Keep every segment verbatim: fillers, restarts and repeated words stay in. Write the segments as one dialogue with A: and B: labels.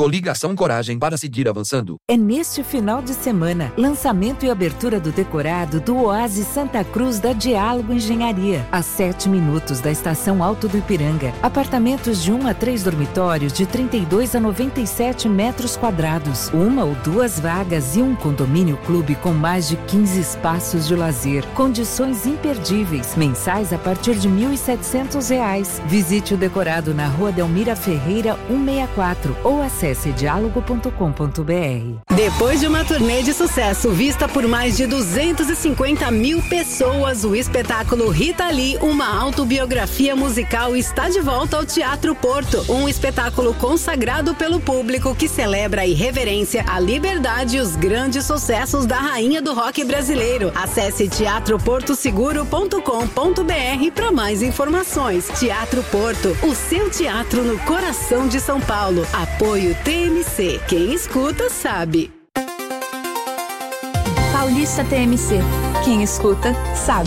A: Coligação Coragem para seguir avançando.
B: É neste final de semana, lançamento e abertura do decorado do Oásis Santa Cruz da Diálogo Engenharia, a sete minutos da estação Alto do Ipiranga. Apartamentos de um a três dormitórios de trinta e dois a noventa e sete metros quadrados, uma ou duas vagas e um condomínio clube com mais de quinze espaços de lazer. Condições imperdíveis, mensais a partir de mil e setecentos reais. Visite o decorado na Rua Delmira Ferreira cento e sessenta e quatro ou acesse diálogo ponto com ponto br.
C: Depois de uma turnê de sucesso vista por mais de duzentas e cinquenta mil pessoas, o espetáculo Rita Lee, uma autobiografia musical, está de volta ao Teatro Porto. Um espetáculo consagrado pelo público que celebra a irreverência, a liberdade e os grandes sucessos da rainha do rock brasileiro. Acesse teatro porto seguro ponto com ponto br para mais informações. Teatro Porto, o seu teatro no coração de São Paulo. Apoio T M C. Quem escuta sabe.
D: Paulista T M C. Quem escuta sabe.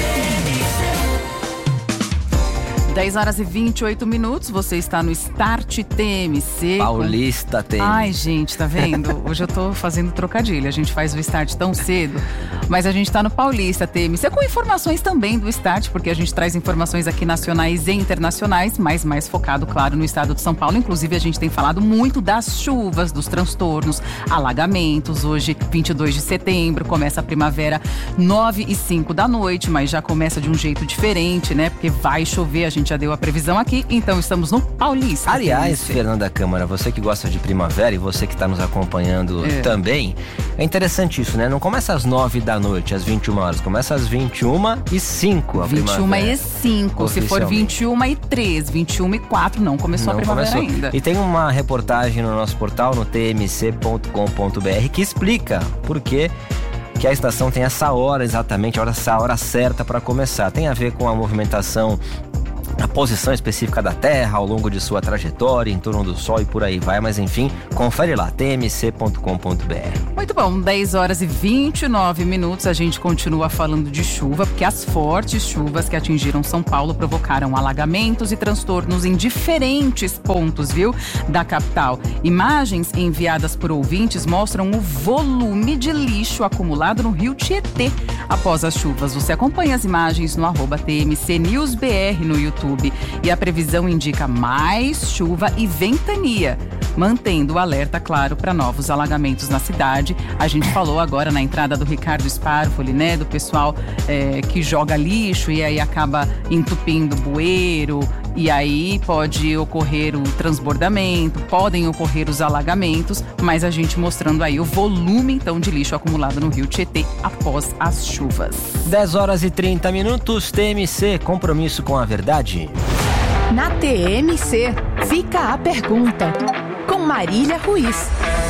E: dez horas e vinte e oito minutos, você está no Start T M C.
F: Paulista T M C.
E: Ai, gente, tá vendo? Hoje eu tô fazendo trocadilho. A gente faz o Start tão cedo, mas a gente tá no Paulista T M C com informações também do Start, porque a gente traz informações aqui nacionais e internacionais, mas mais focado, claro, no estado de São Paulo. Inclusive, a gente tem falado muito das chuvas, dos transtornos, alagamentos. Hoje, vinte e dois de setembro, começa a primavera, nove e cinco da noite, mas já começa de um jeito diferente, né? Porque vai chover, a gente já deu a previsão aqui, então estamos no Paulista.
F: Aliás, Fernanda Câmara, você que gosta de primavera e você que está nos acompanhando é. também, é interessante isso, né? Não começa às nove da noite, às vinte e uma horas, começa às vinte e uma e cinco a
E: vinte e uma
F: primavera.
E: e cinco, se for vinte e uma e três, vinte e uma e quatro, não começou não a primavera começou. ainda.
F: E tem uma reportagem no nosso portal, no t m c ponto com ponto br, que explica por que que a estação tem essa hora exatamente, essa hora certa para começar. Tem a ver com a movimentação, a posição específica da Terra ao longo de sua trajetória, em torno do Sol e por aí vai, mas enfim, confere lá, t m c ponto com ponto br.
E: Muito bom, dez horas e vinte e nove minutos, a gente continua falando de chuva, porque as fortes chuvas que atingiram São Paulo provocaram alagamentos e transtornos em diferentes pontos, viu, da capital. Imagens enviadas por ouvintes mostram o volume de lixo acumulado no rio Tietê após as chuvas. Você acompanha as imagens no arroba T M C News B R no YouTube. E a previsão indica mais chuva e ventania, mantendo o alerta, claro, para novos alagamentos na cidade. A gente falou agora na entrada do Ricardo Sparfoli, né, do pessoal é, que joga lixo e aí acaba entupindo bueiro, e aí pode ocorrer o transbordamento, podem ocorrer os alagamentos, mas a gente mostrando aí o volume, então, de lixo acumulado no rio Tietê após as chuvas.
F: dez horas e trinta minutos, T M C, compromisso com a verdade.
D: Na T M C, fica a pergunta, com Marília Ruiz.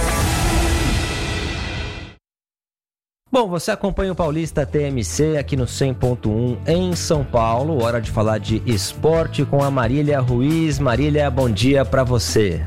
F: Bom, você acompanha o Paulista T M C aqui no cem ponto um em São Paulo. Hora de falar de esporte com a Marília Ruiz. Marília, bom dia para você.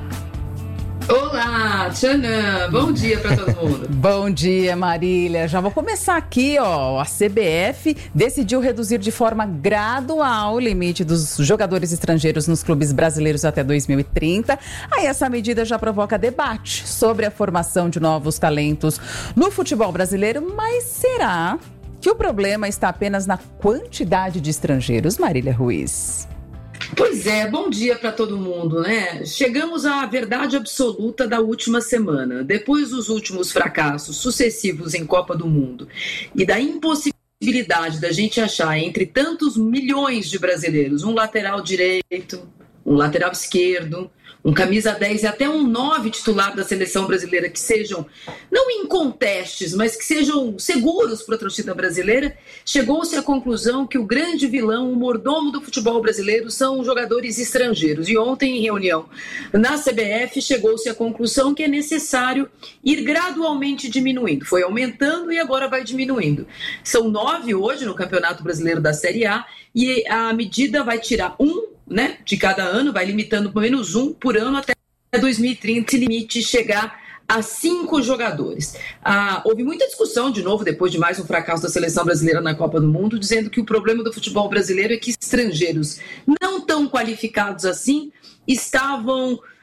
G: Olá, Tchanã, bom dia para todo mundo.
E: Bom dia, Marília. Já vou começar aqui, ó. A C B F decidiu reduzir de forma gradual o limite dos jogadores estrangeiros nos clubes brasileiros até dois mil e trinta. Aí essa medida já provoca debate sobre a formação de novos talentos no futebol brasileiro, mas será que o problema está apenas na quantidade de estrangeiros, Marília Ruiz?
G: Pois é, bom dia para todo mundo, né? Chegamos à verdade absoluta da última semana. Depois dos últimos fracassos sucessivos em Copa do Mundo e da impossibilidade da gente achar entre tantos milhões de brasileiros um lateral direito, um lateral esquerdo, um camisa dez e até um nove titular da seleção brasileira que sejam, não incontestes, mas que sejam seguros para a torcida brasileira, chegou-se à conclusão que o grande vilão, o mordomo do futebol brasileiro, são os jogadores estrangeiros. E ontem, em reunião na C B F, chegou-se à conclusão que é necessário ir gradualmente diminuindo. Foi aumentando e agora vai diminuindo. São nove hoje no Campeonato Brasileiro da Série A e a medida vai tirar um, né, de cada ano, vai limitando pelo menos um por ano até dois mil e trinta, esse limite chegar a cinco jogadores. Ah, houve muita discussão, de novo, depois de mais um fracasso da seleção brasileira na Copa do Mundo, dizendo que o problema do futebol brasileiro é que estrangeiros não tão qualificados assim estavam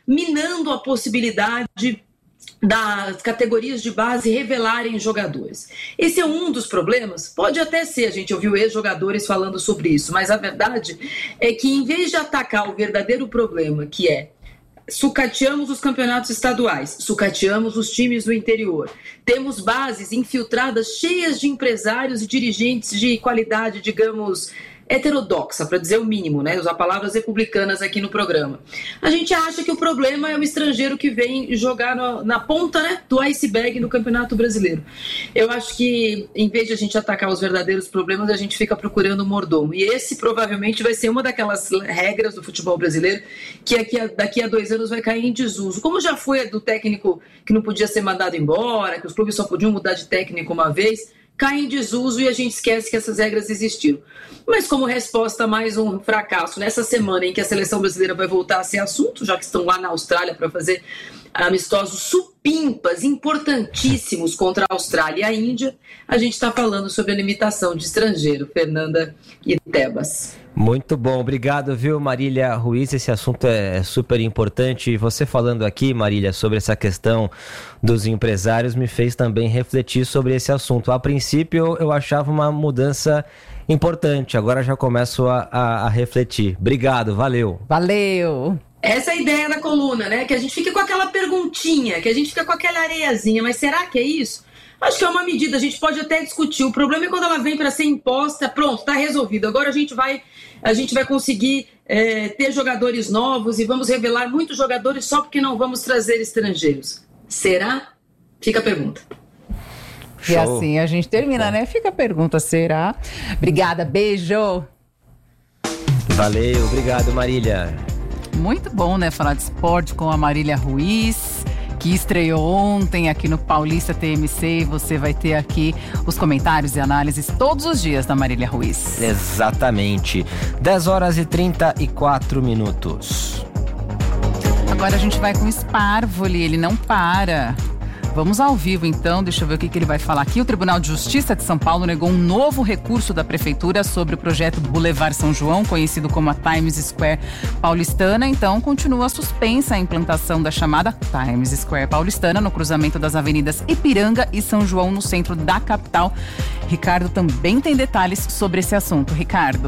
G: minando a possibilidade das categorias de base revelarem jogadores. Esse é um dos problemas? Pode até ser, a gente ouviu ex-jogadores falando sobre isso, mas a verdade é que em vez de atacar o verdadeiro problema, que é sucateamos os campeonatos estaduais, sucateamos os times do interior, temos bases infiltradas cheias de empresários e dirigentes de qualidade, digamos, heterodoxa, para dizer o mínimo, né? Usar palavras republicanas aqui no programa. A gente acha que o problema é o estrangeiro que vem jogar no, na ponta, né, do iceberg no Campeonato Brasileiro. Eu acho que, em vez de a gente atacar os verdadeiros problemas, a gente fica procurando um mordomo. E esse provavelmente vai ser uma daquelas regras do futebol brasileiro que daqui a, daqui a dois anos vai cair em desuso. Como já foi a do técnico que não podia ser mandado embora, que os clubes só podiam mudar de técnico uma vez, cai em desuso e a gente esquece que essas regras existiram. Mas como resposta a mais um fracasso, nessa semana em que a seleção brasileira vai voltar a ser assunto, já que estão lá na Austrália para fazer amistosos supimpas, importantíssimos contra a Austrália e a Índia, a gente está falando sobre a limitação de estrangeiro. Fernanda e Tebas.
F: Muito bom, obrigado, viu, Marília Ruiz, esse assunto é super importante, e você falando aqui, Marília, sobre essa questão dos empresários me fez também refletir sobre esse assunto. A princípio eu achava uma mudança importante, agora já começo a, a, a refletir. Obrigado, valeu.
E: Valeu.
G: Essa é a ideia da coluna, né, que a gente fica com aquela perguntinha, que a gente fica com aquela areiazinha, mas será que é isso? Acho que é uma medida, a gente pode até discutir. O problema é quando ela vem para ser imposta, pronto, está resolvido. Agora a gente vai, a gente vai conseguir é, ter jogadores novos e vamos revelar muitos jogadores só porque não vamos trazer estrangeiros. Será? Fica a pergunta.
E: E Show. Assim a gente termina, né? Fica a pergunta, será? Obrigada, beijo.
F: Valeu, obrigado, Marília.
E: Muito bom, né? Falar de esporte com a Marília Ruiz, que estreou ontem aqui no Paulista T M C, e você vai ter aqui os comentários e análises todos os dias da Marília Ruiz.
F: Exatamente. dez horas e trinta e quatro minutos.
E: Agora a gente vai com o Sparvoli, ele não para. Vamos ao vivo então, deixa eu ver o que, que ele vai falar aqui. O Tribunal de Justiça de São Paulo negou um novo recurso da Prefeitura sobre o projeto Boulevard São João, conhecido como a Times Square paulistana. Então, continua suspensa a implantação da chamada Times Square paulistana no cruzamento das avenidas Ipiranga e São João, no centro da capital. Ricardo também tem detalhes sobre esse assunto. Ricardo.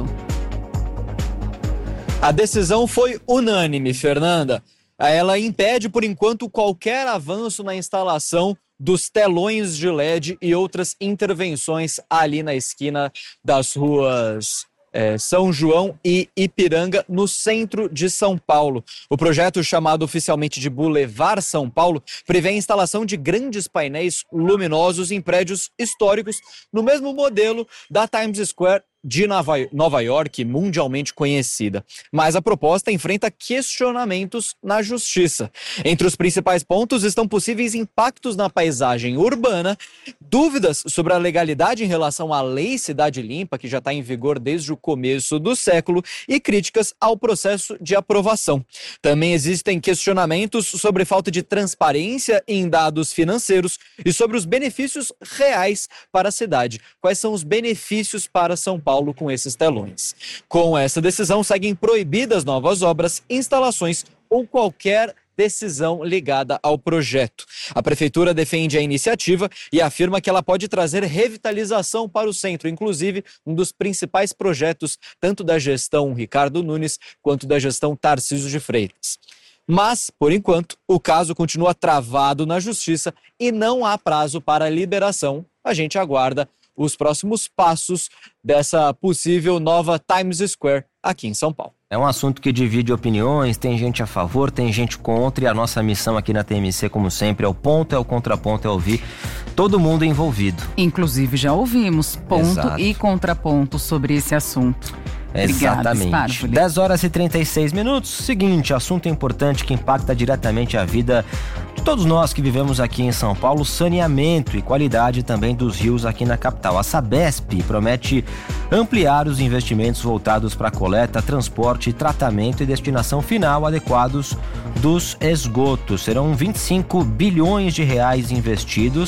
H: A decisão foi unânime, Fernanda. Ela impede, por enquanto, qualquer avanço na instalação dos telões de L E D e outras intervenções ali na esquina das ruas é, São João e Ipiranga, no centro de São Paulo. O projeto, chamado oficialmente de Boulevard São Paulo, prevê a instalação de grandes painéis luminosos em prédios históricos, no mesmo modelo da Times Square de Nova York, mundialmente conhecida. Mas a proposta enfrenta questionamentos na justiça. Entre os principais pontos estão possíveis impactos na paisagem urbana, dúvidas sobre a legalidade em relação à Lei Cidade Limpa, que já está em vigor desde o começo do século, e críticas ao processo de aprovação. Também existem questionamentos sobre falta de transparência em dados financeiros e sobre os benefícios reais para a cidade. Quais são os benefícios para São Paulo com esses telões? Com essa decisão, seguem proibidas novas obras, instalações ou qualquer decisão ligada ao projeto. A Prefeitura defende a iniciativa e afirma que ela pode trazer revitalização para o centro, inclusive um dos principais projetos tanto da gestão Ricardo Nunes quanto da gestão Tarcísio de Freitas. Mas, por enquanto, o caso continua travado na Justiça e não há prazo para liberação. A gente aguarda os próximos passos dessa possível nova Times Square aqui em São Paulo.
F: É um assunto que divide opiniões, tem gente a favor, tem gente contra, e a nossa missão aqui na T M C, como sempre, é o ponto, é o contraponto, é ouvir todo mundo envolvido.
E: Inclusive já ouvimos ponto
F: Exato.
E: E contraponto sobre esse assunto.
F: Exatamente.
E: Obrigada,
F: dez horas e trinta e seis minutos. Seguinte, assunto importante que impacta diretamente a vida de todos nós que vivemos aqui em São Paulo: saneamento e qualidade também dos rios aqui na capital. A Sabesp promete ampliar os investimentos voltados para coleta, transporte, tratamento e destinação final adequados dos esgotos. Serão vinte e cinco bilhões de reais investidos.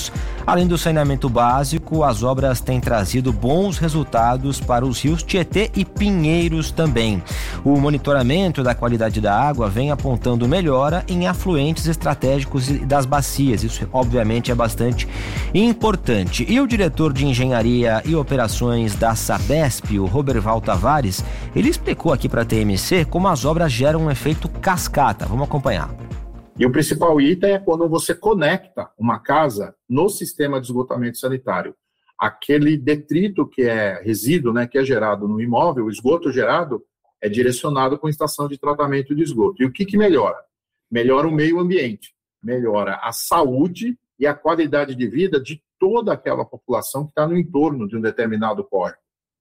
F: Além do saneamento básico, as obras têm trazido bons resultados para os rios Tietê e Pinheiros também. O monitoramento da qualidade da água vem apontando melhora em afluentes estratégicos das bacias. Isso, obviamente, é bastante importante. E o diretor de Engenharia e Operações da Sabesp, o Roberval Tavares, ele explicou aqui para a T M C como as obras geram um efeito cascata. Vamos acompanhar.
I: E o principal item é quando você conecta uma casa no sistema de esgotamento sanitário. Aquele detrito que é resíduo, né, que é gerado no imóvel, o esgoto gerado, é direcionado com a estação de tratamento de esgoto. E o que, que melhora? Melhora o meio ambiente, melhora a saúde e a qualidade de vida de toda aquela população que está no entorno de um determinado córrego.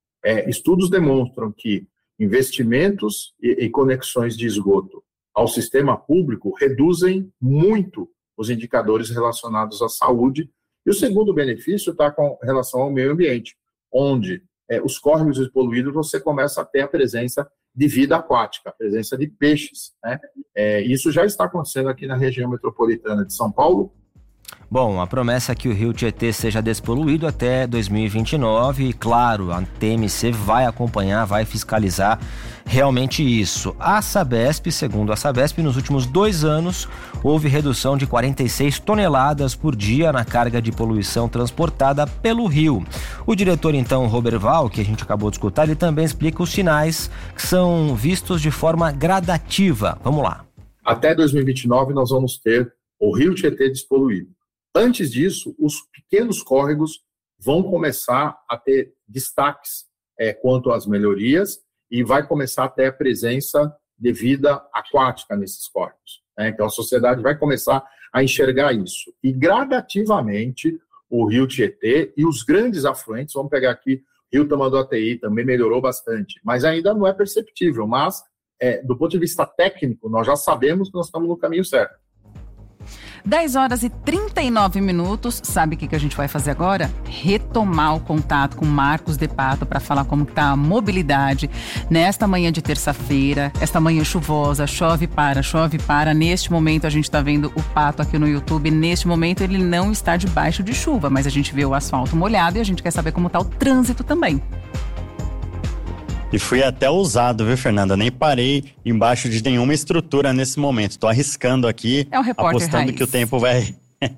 I: É, estudos demonstram que investimentos e, e conexões de esgoto ao sistema público reduzem muito os indicadores relacionados à saúde. E o segundo benefício está com relação ao meio ambiente, onde é, os córregos poluídos você começa a ter a presença de vida aquática, a presença de peixes, né? É, isso já está acontecendo aqui na região metropolitana de São Paulo.
F: Bom, a promessa é que o rio Tietê seja despoluído até dois mil e vinte e nove e, claro, a T M C vai acompanhar, vai fiscalizar realmente isso. A Sabesp, segundo a Sabesp, nos últimos dois anos houve redução de quarenta e seis toneladas por dia na carga de poluição transportada pelo rio. O diretor, então, Roberval, que a gente acabou de escutar, ele também explica os sinais que são vistos de forma gradativa. Vamos lá.
I: Até dois mil e vinte e nove nós vamos ter o rio Tietê despoluído. Antes disso, os pequenos córregos vão começar a ter destaques é, quanto às melhorias e vai começar a ter a presença de vida aquática nesses córregos, né? Então, a sociedade vai começar a enxergar isso. E, gradativamente, o rio Tietê e os grandes afluentes, vamos pegar aqui, o rio Tamanduateí também melhorou bastante, mas ainda não é perceptível. Mas, é, do ponto de vista técnico, nós já sabemos que nós estamos no caminho certo.
E: dez horas e trinta e nove minutos. Sabe o que, que a gente vai fazer agora? Retomar o contato com Marcos de Pato para falar como está a mobilidade nesta manhã de terça-feira, esta manhã chuvosa, chove para, chove para. Neste momento a gente está vendo o Pato aqui no YouTube. Neste momento ele não está debaixo de chuva, mas a gente vê o asfalto molhado e a gente quer saber como está o trânsito também.
J: E fui até ousado, viu, Fernanda? Nem parei embaixo de nenhuma estrutura nesse momento. Tô arriscando aqui,
E: é o repórter
J: apostando
E: raiz.
J: que o tempo vai...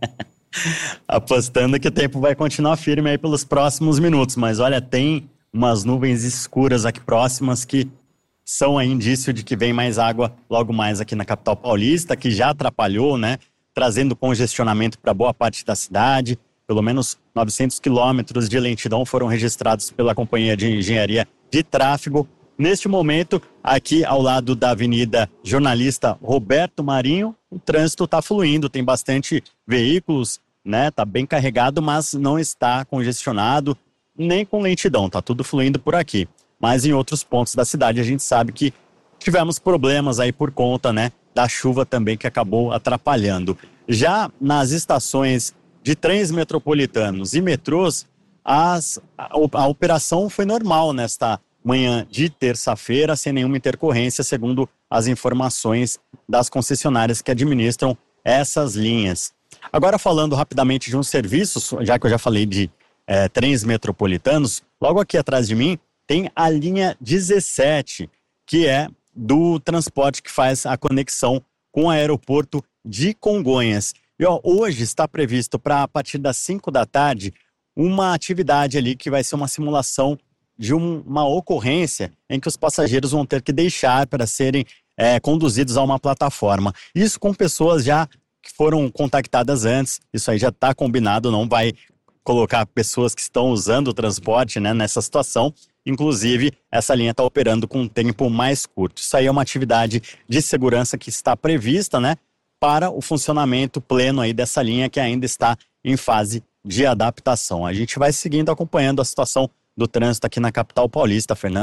J: apostando que o tempo vai continuar firme aí pelos próximos minutos. Mas olha, tem umas nuvens escuras aqui próximas que são aí indício de que vem mais água logo mais aqui na capital paulista, que já atrapalhou, né? Trazendo congestionamento para boa parte da cidade. Pelo menos novecentos quilômetros de lentidão foram registrados pela Companhia de Engenharia de Tráfego. Neste momento, aqui ao lado da Avenida Jornalista Roberto Marinho, o trânsito está fluindo, tem bastante veículos, né? Tá bem carregado, mas não está congestionado, nem com lentidão, tá tudo fluindo por aqui. Mas em outros pontos da cidade a gente sabe que tivemos problemas aí por conta, né, da chuva também que acabou atrapalhando. Já nas estações de trens metropolitanos e metrôs, As, a, a operação foi normal nesta manhã de terça-feira, sem nenhuma intercorrência, segundo as informações das concessionárias que administram essas linhas. Agora, falando rapidamente de uns serviços, já que eu já falei de é, trens metropolitanos, logo aqui atrás de mim tem a linha dezessete, que é do transporte que faz a conexão com o aeroporto de Congonhas. E ó, hoje está previsto para, a partir das cinco da tarde, uma atividade ali que vai ser uma simulação de um, uma ocorrência em que os passageiros vão ter que deixar para serem é, conduzidos a uma plataforma. Isso com pessoas já que foram contactadas antes, isso aí já está combinado, não vai colocar pessoas que estão usando o transporte, né, nessa situação. Inclusive, essa linha está operando com um tempo mais curto. Isso aí é uma atividade de segurança que está prevista, né, para o funcionamento pleno aí dessa linha que ainda está em fase de adaptação. A gente vai seguindo, acompanhando a situação do trânsito aqui na capital paulista, Fernanda.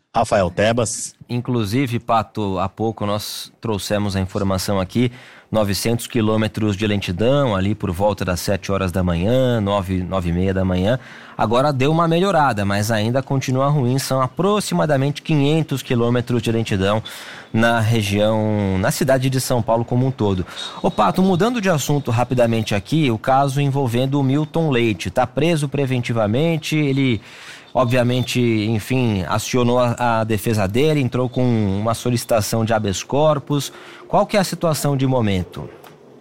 J: Rafael Tebas.
F: Inclusive, Pato, há pouco nós trouxemos a informação aqui, novecentos quilômetros de lentidão, ali por volta das sete horas da manhã, nove, nove e meia da manhã. Agora deu uma melhorada, mas ainda continua ruim, são aproximadamente quinhentos quilômetros de lentidão na região, na cidade de São Paulo como um todo. Ô Pato, mudando de assunto rapidamente aqui, o caso envolvendo o Milton Leite, está preso preventivamente, ele... Obviamente, enfim, acionou a, a defesa dele, entrou com uma solicitação de habeas corpus. Qual que é a situação de momento?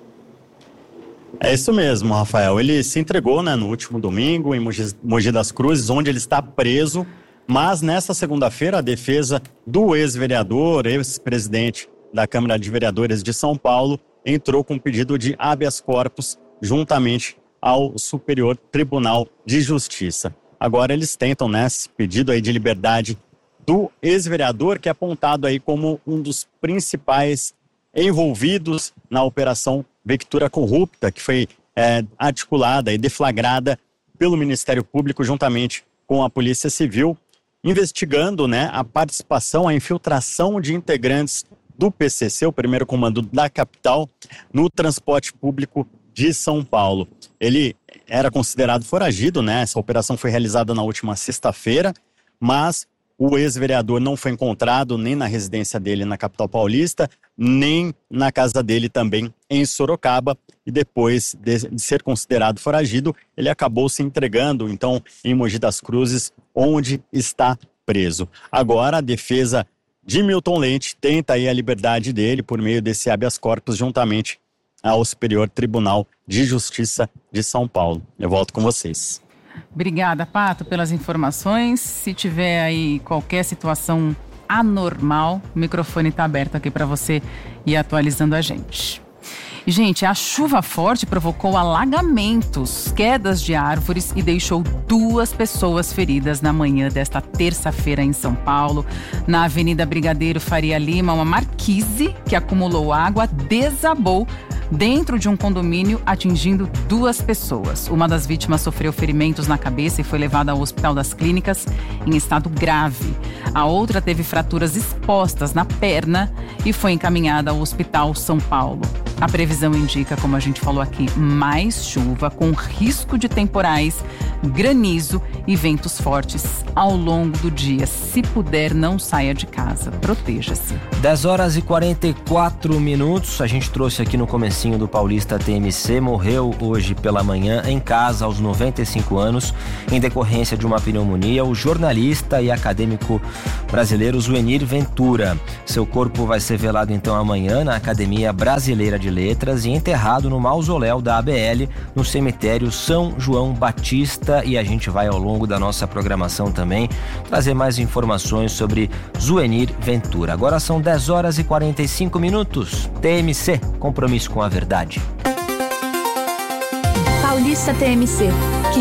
J: É isso mesmo, Rafael. Ele se entregou, né, no último domingo em Mogi, Mogi das Cruzes, onde ele está preso. Mas nessa segunda-feira, a defesa do ex-vereador, ex-presidente da Câmara de Vereadores de São Paulo, entrou com um pedido de habeas corpus juntamente ao Superior Tribunal de Justiça. Agora eles tentam, né, esse pedido aí de liberdade do ex-vereador, que é apontado aí como um dos principais envolvidos na Operação Vectura Corrupta, que foi é, articulada e deflagrada pelo Ministério Público juntamente com a Polícia Civil, investigando, né, a participação, a infiltração de integrantes do P C C, o primeiro comando da capital, no transporte público de São Paulo. Ele era considerado foragido, né? Essa operação foi realizada na última sexta-feira, mas o ex-vereador não foi encontrado nem na residência dele na capital paulista, nem na casa dele também em Sorocaba, e depois de ser considerado foragido, ele acabou se entregando, então, em Mogi das Cruzes, onde está preso. Agora, a defesa de Milton Leite tenta aí a liberdade dele por meio desse habeas corpus juntamente ao Superior Tribunal de Justiça de São Paulo. Eu volto com vocês.
E: Obrigada, Pato, pelas informações. Se tiver aí qualquer situação anormal, o microfone está aberto aqui para você ir atualizando a gente. E, gente, a chuva forte provocou alagamentos, quedas de árvores e deixou duas pessoas feridas na manhã desta terça-feira em São Paulo. Na Avenida Brigadeiro Faria Lima, uma marquise que acumulou água desabou dentro de um condomínio, atingindo duas pessoas. Uma das vítimas sofreu ferimentos na cabeça e foi levada ao Hospital das Clínicas em estado grave. A outra teve fraturas expostas na perna e foi encaminhada ao Hospital São Paulo. A previsão indica, como a gente falou aqui, mais chuva com risco de temporais, granizo e ventos fortes ao longo do dia. Se puder, não saia de casa. Proteja-se.
F: dez horas e quarenta e quatro minutos. A gente trouxe aqui no comecinho do Paulista T M C. Morreu hoje pela manhã em casa aos noventa e cinco anos em decorrência de uma pneumonia o jornalista e acadêmico brasileiro Zuenir Ventura. Seu corpo vai ser velado então amanhã na Academia Brasileira de Letras e enterrado no mausoléu da A B L no cemitério São João Batista, e a gente vai ao longo da nossa programação também trazer mais informações sobre Zuenir Ventura. Agora são dez horas e quarenta e cinco minutos. T M C, compromisso com a verdade.
D: Paulista T M C.